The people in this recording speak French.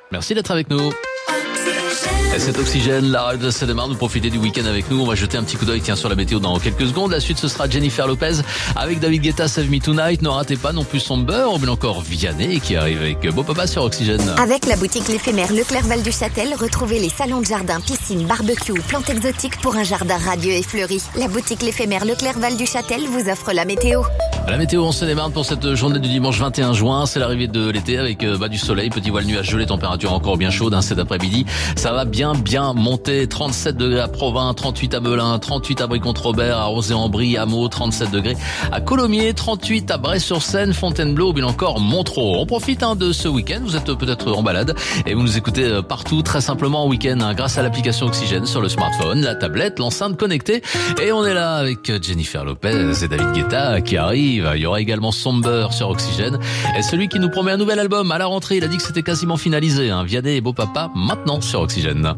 Merci d'être avec nous. Et c'est Oxygène, la radio de Seine-et-Marne. Vous profitez du week-end avec nous. On va jeter un petit coup d'œil sur la météo dans quelques secondes. La suite, ce sera Jennifer Lopez avec David Guetta, Save Me Tonight. Ne ratez pas non plus son beurre, mais encore Vianney qui arrive avec Beau Papa sur Oxygène. Avec la boutique L'Éphémère Leclerc Val du Châtel, retrouvez les salons de jardin, piscine, barbecue, plantes exotiques pour un jardin radieux et fleuri. La boutique L'Éphémère Leclerc Val du Châtel vous offre la météo. La météo en Seine-et-Marne pour cette journée du dimanche 21 juin, c'est l'arrivée de l'été avec du soleil, petit voile nuage gelé, température encore bien chaude cet après-midi. Ça va bien monter, 37 degrés à Provins, 38 à Melun, 38 à Brie-Comte-Robert, à Rozay-en-Brie, à Meaux, 37 degrés à Colomiers, 38 à Bray-sur-Seine, Fontainebleau, ou bien encore Montereau. On profite de ce week-end, vous êtes peut-être en balade et vous nous écoutez partout très simplement en week-end grâce à l'application Oxygène sur le smartphone, la tablette, l'enceinte connectée. Et on est là avec Jennifer Lopez et David Guetta qui arrive. Il y aura également Somber sur Oxygène. Et celui qui nous promet un nouvel album à la rentrée, il a dit que c'était quasiment finalisé. Vianney et Beau Papa maintenant sur Oxygène.